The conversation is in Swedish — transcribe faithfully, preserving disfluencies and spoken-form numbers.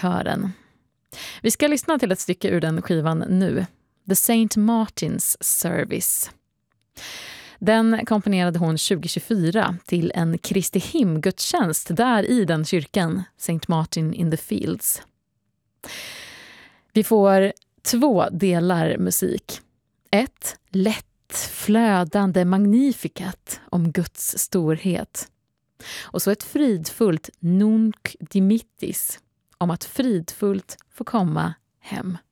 kören. Vi ska lyssna till ett stycke ur den skivan nu. The Saint Martin's Service. Den komponerade hon tjugohundratjugofyra till en Kristi himgudstjänst där i den kyrkan, Saint Martin in the Fields. Vi får två delar musik. Ett lätt, flödande magnificat om Guds storhet. Och så ett fridfullt Nunc dimittis om att fridfullt få komma hem.